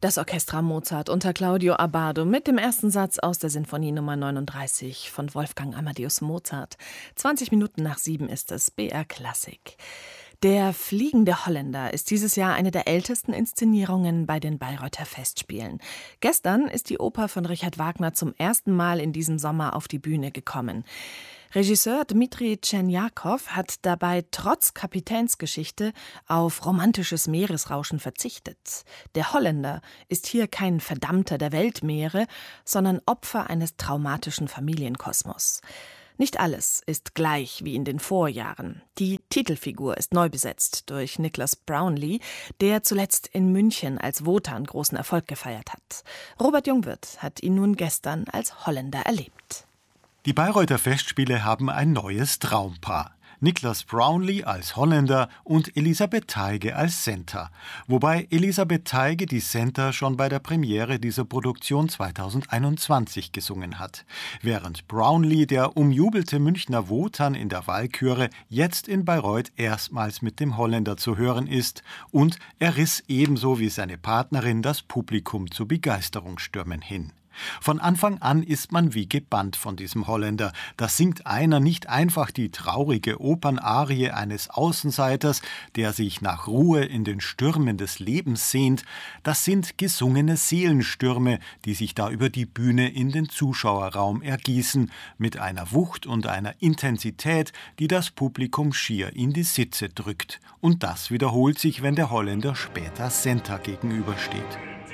Das Orchestra Mozart unter Claudio Abbado mit dem ersten Satz aus der Sinfonie Nummer 39 von Wolfgang Amadeus Mozart. 20 Minuten nach 7 ist es, BR Klassik. Der Fliegende Holländer ist dieses Jahr eine der ältesten Inszenierungen bei den Bayreuther Festspielen. Gestern ist die Oper von Richard Wagner zum ersten Mal in diesem Sommer auf die Bühne gekommen. Regisseur Dmitri Tscherniakow hat dabei trotz Kapitänsgeschichte auf romantisches Meeresrauschen verzichtet. Der Holländer ist hier kein Verdammter der Weltmeere, sondern Opfer eines traumatischen Familienkosmos. Nicht alles ist gleich wie in den Vorjahren. Die Titelfigur ist neu besetzt durch Nicholas Brownlee, der zuletzt in München als Wotan großen Erfolg gefeiert hat. Robert Jungwirth hat ihn nun gestern als Holländer erlebt. Die Bayreuther Festspiele haben ein neues Traumpaar. Nicholas Brownlee als Holländer und Elisabeth Teige als Senta. Wobei Elisabeth Teige die Senta schon bei der Premiere dieser Produktion 2021 gesungen hat. Während Brownlee, der umjubelte Münchner Wotan in der Walküre, jetzt in Bayreuth erstmals mit dem Holländer zu hören ist. Und er riss ebenso wie seine Partnerin das Publikum zu Begeisterungsstürmen hin. Von Anfang an ist man wie gebannt von diesem Holländer. Da singt einer nicht einfach die traurige Opernarie eines Außenseiters, der sich nach Ruhe in den Stürmen des Lebens sehnt. Das sind gesungene Seelenstürme, die sich da über die Bühne in den Zuschauerraum ergießen, mit einer Wucht und einer Intensität, die das Publikum schier in die Sitze drückt. Und das wiederholt sich, wenn der Holländer später Senta gegenübersteht.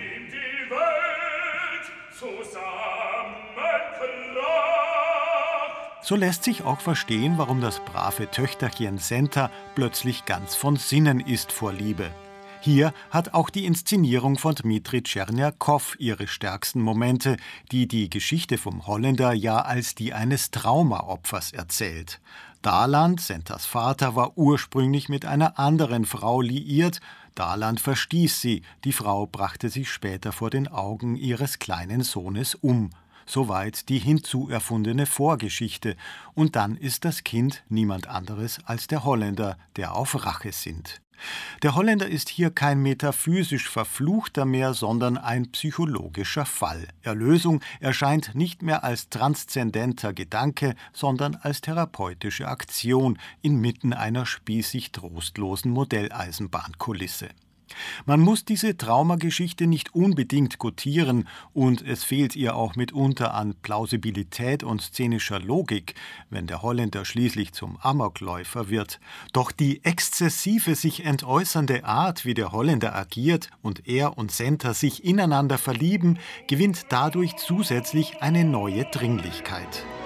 So lässt sich auch verstehen, warum das brave Töchterchen Senta plötzlich ganz von Sinnen ist vor Liebe. Hier hat auch die Inszenierung von Dmitri Tscherniakow ihre stärksten Momente, die die Geschichte vom Holländer ja als die eines Traumaopfers erzählt. Daland, Sentas Vater, war ursprünglich mit einer anderen Frau liiert. Daland verstieß sie, die Frau brachte sich später vor den Augen ihres kleinen Sohnes um. Soweit die hinzuerfundene Vorgeschichte. Und dann ist das Kind niemand anderes als der Holländer, der auf Rache sinnt. Der Holländer ist hier kein metaphysisch Verfluchter mehr, sondern ein psychologischer Fall. Erlösung erscheint nicht mehr als transzendenter Gedanke, sondern als therapeutische Aktion inmitten einer spießig trostlosen Modelleisenbahnkulisse. Man muss diese Traumageschichte nicht unbedingt gutieren und es fehlt ihr auch mitunter an Plausibilität und szenischer Logik, wenn der Holländer schließlich zum Amokläufer wird. Doch die exzessive sich entäußernde Art, wie der Holländer agiert und er und Senta sich ineinander verlieben, gewinnt dadurch zusätzlich eine neue Dringlichkeit.